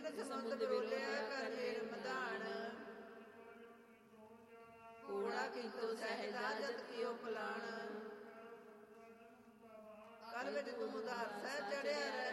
ਤਿੰਨ ਸਮੁੰਦ ਬਰੋਲਿਆ ਕਰ ਮੇਰ ਮਧਾਨ। ਕੂੜਾ ਕੀਤੋ ਸਹਿਜਾ ਜਤ ਕੀਓ ਪਲਾਣ। ਕਰ ਵਿੱਚ ਤੂੰ ਉਧਾਰ ਸਹਿ ਚੜਿਆ ਰਹਿ